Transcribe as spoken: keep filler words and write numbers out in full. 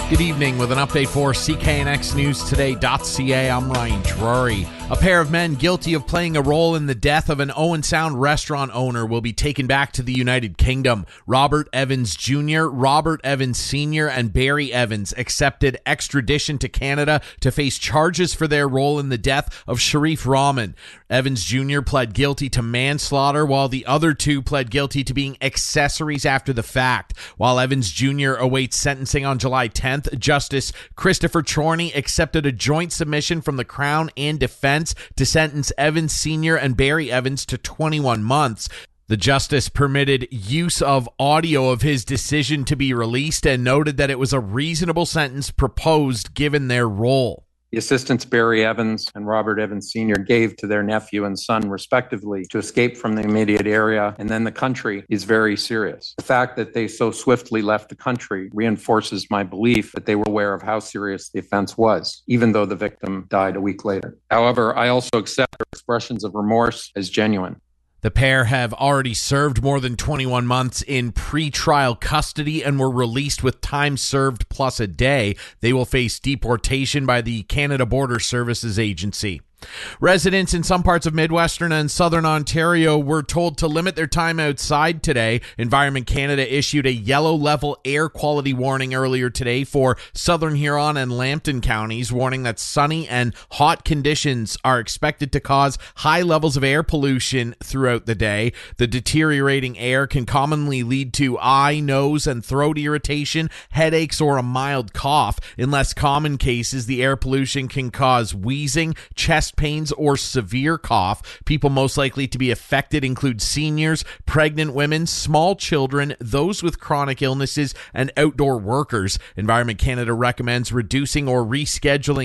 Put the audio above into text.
Good evening with an update for C K N X News Today dot C A. I'm Ryan Drury. A pair of men guilty of playing a role in the death of an Owen Sound restaurant owner will be taken back to the United Kingdom. Robert Evans Junior, Robert Evans Senior, and Barry Evans accepted extradition to Canada to face charges for their role in the death of Sharif Rahman. Evans Junior pled guilty to manslaughter, while the other two pled guilty to being accessories after the fact. While Evans Junior awaits sentencing on July tenth, Justice Christopher Chorney accepted a joint submission from the Crown and Defense to sentence Evans Senior and Barry Evans to twenty-one months. The justice permitted use of audio of his decision to be released and noted that it was a reasonable sentence proposed given their role. The assistants Barry Evans and Robert Evans Senior gave to their nephew and son, respectively, to escape from the immediate area and then the country is very serious. The fact that they so swiftly left the country reinforces my belief that they were aware of how serious the offense was, even though the victim died a week later. However, I also accept their expressions of remorse as genuine. The pair have already served more than twenty-one months in pre-trial custody and were released with time served plus a day. They will face deportation by the Canada Border Services Agency. Residents in some parts of Midwestern and Southern Ontario were told to limit their time outside today. Environment Canada issued a yellow level air quality warning earlier today for Southern Huron and Lambton counties, warning that sunny and hot conditions are expected to cause high levels of air pollution throughout the day. The deteriorating air can commonly lead to eye, nose, and throat irritation, headaches, or a mild cough. In less common cases, the air pollution can cause wheezing, chest pains, or severe cough. People most likely to be affected include seniors, pregnant women, small children, those with chronic illnesses, and outdoor workers. Environment Canada recommends reducing or rescheduling